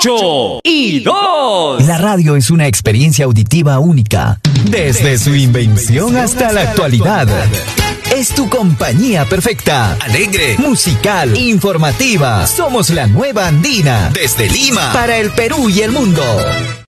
8 y 2. La radio es una experiencia auditiva única, desde su invención hasta la actualidad. Es tu compañía perfecta, alegre, musical, informativa. Somos la nueva Andina, desde Lima, para el Perú y el mundo.